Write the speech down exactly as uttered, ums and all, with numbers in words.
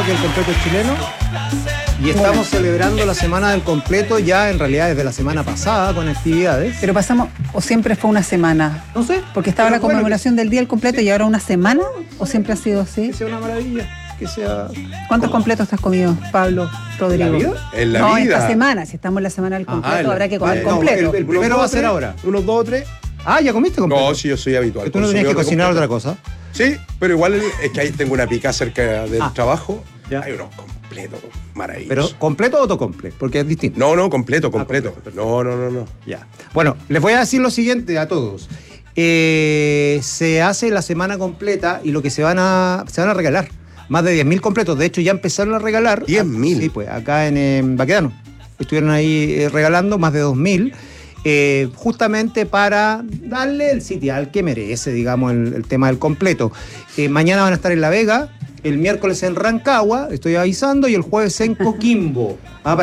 que el completo es chileno. Y estamos bueno. celebrando la semana del completo ya en realidad desde la semana pasada con actividades. Pero pasamos, o siempre fue una semana. No sé. Porque estaba la conmemoración bueno, que, del día del completo sí. y ahora una semana. ¿O siempre ha sido así? Que sea una maravilla. Que sea... ¿Cuántos ¿Cómo? completos te has comido, Pablo, Rodrigo? ¿En la vida? En la no, vida. esta semana. Si estamos en la semana del completo, ah, el, habrá que comer no, completo. El, el primero va a ser ahora. Unos dos o tres. Ah, ¿ya comiste completo? No, sí, yo soy habitual. ¿Tú no tenías que cocinar otra cosa? Sí, pero igual es que ahí tengo una pica cerca del ah, trabajo. Ya. Hay unos completos maravillosos. ¿Pero completo o autocompleto? Porque es distinto. No, no, completo, completo. Ah, completo. No, no, no, no. Ya. Bueno, les voy a decir lo siguiente a todos. Eh, se hace la semana completa y lo que se van a, se van a regalar. Más de diez mil completos. De hecho, ya empezaron a regalar. ¿diez mil? Sí, pues acá en, en Baquedano. Estuvieron ahí eh, regalando más de dos mil. Eh, justamente para darle el sitial que merece, digamos, el, el tema del completo. Eh, mañana van a estar en La Vega, el miércoles en Rancagua, estoy avisando, y el jueves en Coquimbo. Ah,